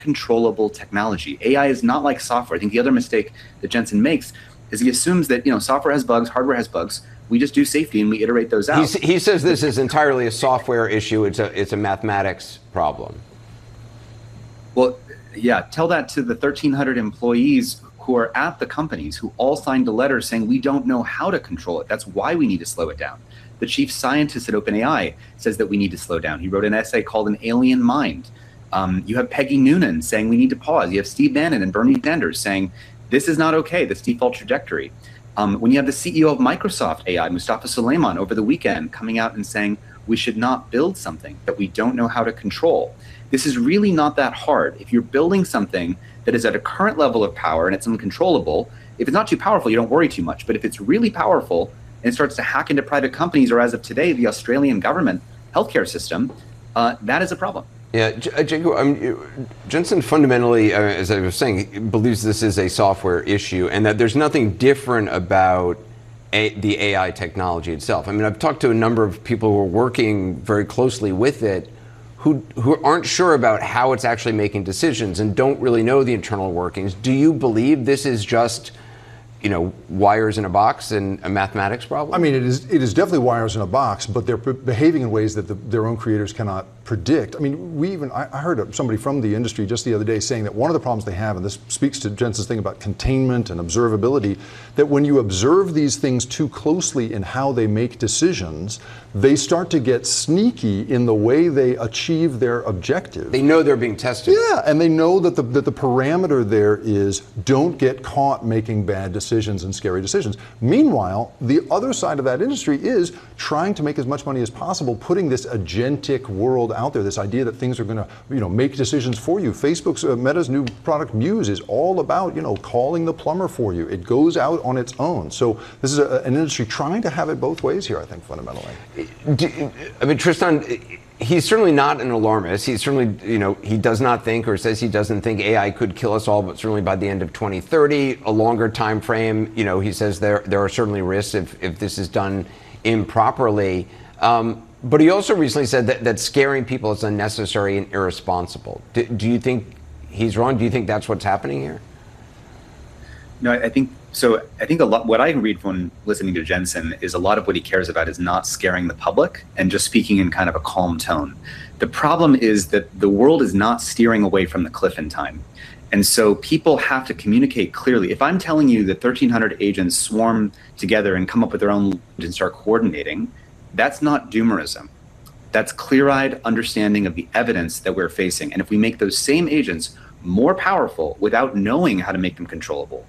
controllable technology. AI is not like software. I think the other mistake that Jensen makes is he assumes that software has bugs, hardware has bugs. We just do safety and we iterate those out. He says this is entirely a software issue. It's a mathematics problem. Well, yeah, tell that to the 1,300 employees who are at the companies who all signed a letter saying we don't know how to control it. That's why we need to slow it down. The chief scientist at OpenAI says that we need to slow down. He wrote an essay called An Alien Mind. You have Peggy Noonan saying we need to pause. You have Steve Bannon and Bernie Sanders saying this is not okay, this default trajectory. When you have the CEO of Microsoft AI, Mustafa Suleyman, over the weekend coming out and saying we should not build something that we don't know how to control. This is really not that hard. If you're building something that is at a current level of power and it's uncontrollable, if it's not too powerful, you don't worry too much. But if it's really powerful and it starts to hack into private companies, or as of today, the Australian government healthcare system, that is a problem. Yeah, Jacob, Jensen fundamentally, as I was saying, believes this is a software issue and that there's nothing different about the AI technology itself. I mean, I've talked to a number of people who are working very closely with it who aren't sure about how it's actually making decisions and don't really know the internal workings. Do you believe this is just, wires in a box and a mathematics problem? I mean, it is definitely wires in a box, but they're behaving in ways that their own creators cannot predict. I mean, I heard somebody from the industry just the other day saying that one of the problems they have, and this speaks to Jensen's thing about containment and observability, that when you observe these things too closely in how they make decisions, they start to get sneaky in the way they achieve their objective. They know they're being tested. Yeah, and they know that the parameter there is don't get caught making bad decisions and scary decisions. Meanwhile, the other side of that industry is trying to make as much money as possible, putting this agentic world out there, this idea that things are going to, make decisions for you. Facebook's Meta's new product Muse is all about, calling the plumber for you. It goes out on its own. So this is an industry trying to have it both ways here, I think, fundamentally. I mean, Tristan, he's certainly not an alarmist. He's certainly, he does not think, or says he doesn't think AI could kill us all, but certainly by the end of 2030, a longer time frame. He says there are certainly risks if this is done improperly. But he also recently said that scaring people is unnecessary and irresponsible. Do you think he's wrong? Do you think that's what's happening here? No, I think so. I think a lot, what I read when listening to Jensen is a lot of what he cares about is not scaring the public and just speaking in kind of a calm tone. The problem is that the world is not steering away from the cliff in time. And so people have to communicate clearly. If I'm telling you that 1,300 agents swarm together and come up with their own and start coordinating, that's not doomerism. That's clear-eyed understanding of the evidence that we're facing. And if we make those same agents more powerful without knowing how to make them controllable,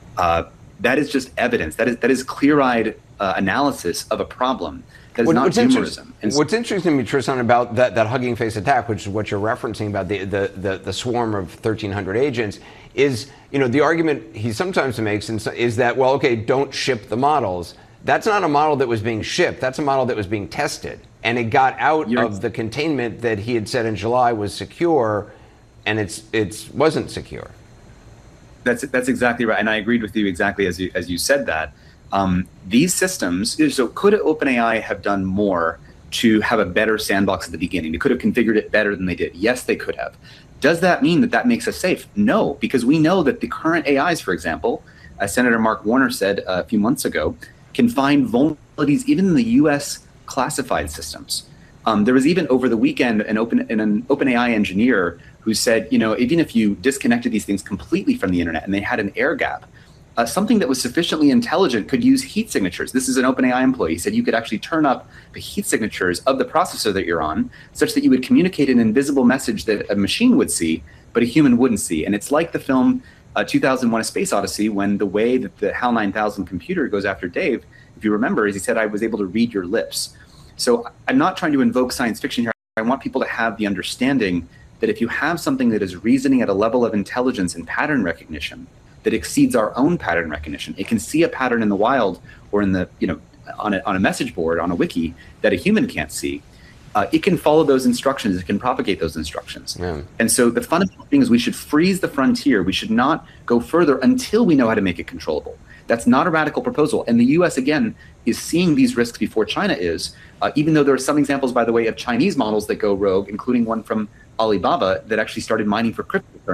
that is just evidence. That is clear-eyed analysis of a problem. That is not doomerism. What's interesting to me, Tristan, about that Hugging Face attack, which is what you're referencing about the swarm of 1,300 agents, is the argument he sometimes makes is that, well, okay, don't ship the models. That's not a model that was being shipped. That's a model that was being tested. And it got out of the containment that he had said in July was secure, and it wasn't secure. That's exactly right. And I agreed with you exactly as you said that. These systems, so could OpenAI have done more to have a better sandbox at the beginning? They could have configured it better than they did. Yes, they could have. Does that mean that makes us safe? No, because we know that the current AIs, for example, as Senator Mark Warner said a few months ago, can find vulnerabilities even in the US classified systems. There was even over the weekend an OpenAI engineer who said, even if you disconnected these things completely from the internet and they had an air gap, something that was sufficiently intelligent could use heat signatures. This is an OpenAI employee. He said you could actually turn up the heat signatures of the processor that you're on such that you would communicate an invisible message that a machine would see, but a human wouldn't see. And it's like the film 2001: A Space Odyssey, when the way that the HAL 9000 computer goes after Dave, if you remember, is he said, I was able to read your lips. So I'm not trying to invoke science fiction here. I want people to have the understanding that if you have something that is reasoning at a level of intelligence and pattern recognition that exceeds our own pattern recognition, it can see a pattern in the wild or in the, on a message board, on a wiki that a human can't see. It can follow those instructions. It can propagate those instructions. Yeah. And so the fundamental thing is we should freeze the frontier. We should not go further until we know how to make it controllable. That's not a radical proposal. And the US, again, is seeing these risks before China is, even though there are some examples, by the way, of Chinese models that go rogue, including one from Alibaba that actually started mining for cryptocurrency.